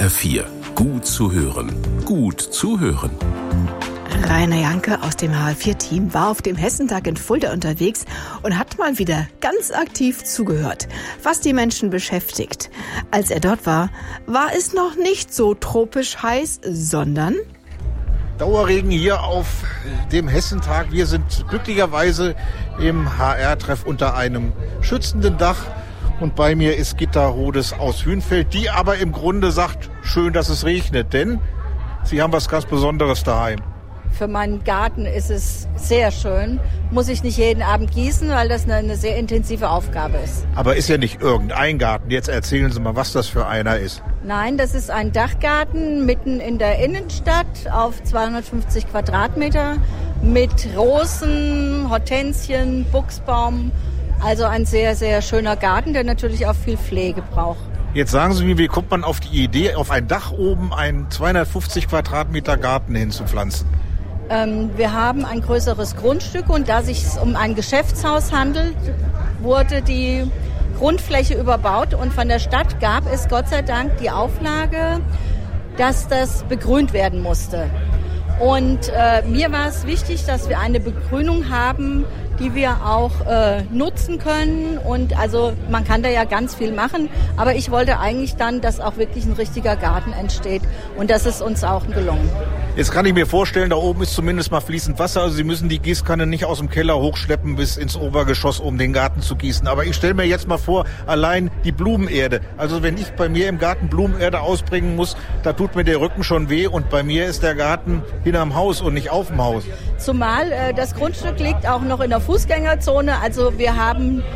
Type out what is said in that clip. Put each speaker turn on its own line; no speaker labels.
HR4. Gut zu hören. Gut zuhören.
Rainer Janke aus dem HR4-Team war auf dem Hessentag in Fulda unterwegs und hat mal wieder ganz aktiv zugehört, was die Menschen beschäftigt. Als er dort war, war es noch nicht so tropisch heiß, sondern
Dauerregen hier auf dem Hessentag. Wir sind glücklicherweise im HR-Treff unter einem schützenden Dach. Und bei mir ist Gitta Rodes aus Hünfeld, die aber im Grunde sagt, schön, dass es regnet, denn Sie haben was ganz Besonderes daheim.
Für meinen Garten ist es sehr schön. Muss ich nicht jeden Abend gießen, weil das eine sehr intensive Aufgabe ist.
Aber ist ja nicht irgendein Garten. Jetzt erzählen Sie mal, was das für einer ist.
Nein, das ist ein Dachgarten mitten in der Innenstadt auf 250 Quadratmeter mit Rosen, Hortensien, Buchsbaum. Also ein sehr, sehr schöner Garten, der natürlich auch viel Pflege braucht.
Jetzt sagen Sie mir, wie kommt man auf die Idee, auf ein Dach oben einen 250 Quadratmeter Garten hinzupflanzen?
Wir haben ein größeres Grundstück und da sich um ein Geschäftshaus handelt, wurde die Grundfläche überbaut und von der Stadt gab es Gott sei Dank die Auflage, dass das begrünt werden musste. Und mir war es wichtig, dass wir eine Begrünung haben, die wir auch nutzen können. Und also man kann da ja ganz viel machen, aber ich wollte eigentlich dann, dass auch wirklich ein richtiger Garten entsteht. Und das ist uns auch gelungen.
Jetzt kann ich mir vorstellen, da oben ist zumindest mal fließend Wasser. Also Sie müssen die Gießkanne nicht aus dem Keller hochschleppen bis ins Obergeschoss, um den Garten zu gießen. Aber ich stelle mir jetzt mal vor, allein die Blumenerde. Also wenn ich bei mir im Garten Blumenerde ausbringen muss, da tut mir der Rücken schon weh. Und bei mir ist der Garten hinterm Haus und nicht auf dem Haus.
Zumal das Grundstück liegt auch noch in der Fußgängerzone. Also wir haben